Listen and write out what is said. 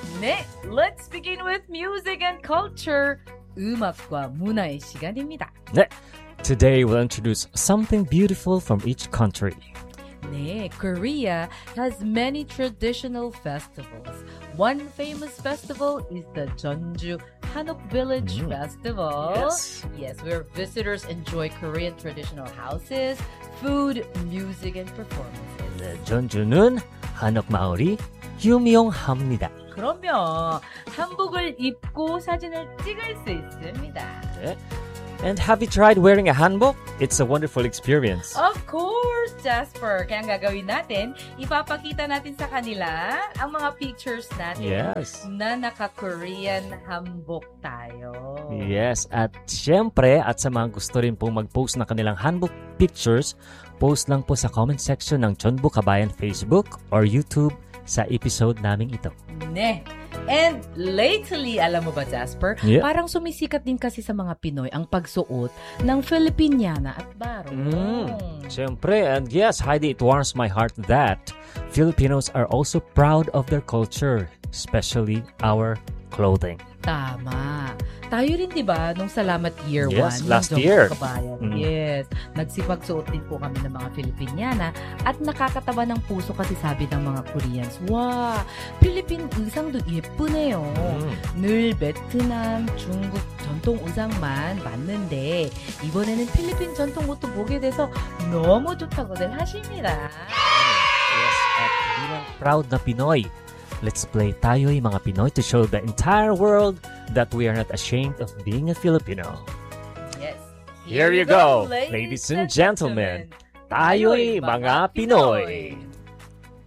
네, let's begin with music and culture. 음악과 문화의 시간입니다. 네, today we'll introduce something beautiful from each country. 네, Korea has many traditional festivals. One famous festival is the Jeonju Hanok Village Festival. Yes, where visitors enjoy Korean traditional houses, food, music, and performances. 네, 전주는 한옥 마을이 유명합니다. 그러면 한복을 입고 사진을 찍을 수 있습니다. 네. And have you tried wearing a hanbok? It's a wonderful experience. Of course, Jasper. Kaya ang gagawin natin, ipapakita natin sa kanila ang mga pictures natin na naka-Korean hanbok tayo. Yes, at syempre, at sa mga gusto rin pong mag-post ng kanilang hanbok pictures, post lang po sa comment section ng Chonbu Kabayan Facebook or YouTube sa episode naming ito. Ne. And lately, alam mo ba, Jasper, parang sumisikat din kasi sa mga Pinoy ang pagsuot ng Filipiniana at barong. Siyempre, and yes, Heidi, it warms my heart that Filipinos are also proud of their culture, especially our clothing. Tama. Tayo rin, di ba, nung Salamat Year 1. Last year. Kabayan. Yes. Nagsipagsuot din po kami ng mga Filipiniana at nakakataba ng puso kasi sabi ng mga Koreans, 와, 필리핀 의상도 예쁘네요. 늘 베트남, 중국 전통 의상만 봤는데 이번에는 필리핀 전통 옷도 보게 돼서 너무 좋다고들 하십니다. Yes, at bilang proud na Pinoy, let's play Tayo'y Mga Pinoy to show the entire world that we are not ashamed of being a Filipino. Yes. Here you go, ladies and gentlemen. Tayo'y Mga Pinoy.